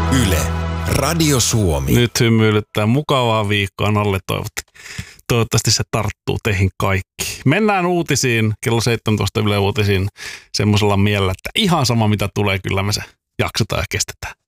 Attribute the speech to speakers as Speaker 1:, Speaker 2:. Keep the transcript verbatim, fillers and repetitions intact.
Speaker 1: Yle, Radio Suomi.
Speaker 2: Nyt hymyilyttää mukavaa viikkoa Nalle toivotti. Toivottavasti se tarttuu teihin kaikki. Mennään uutisiin, kello seitsemäntoista Yle Uutisiin semmoisella mielellä, että ihan sama mitä tulee, kyllä me se jaksetaan ja kestetään.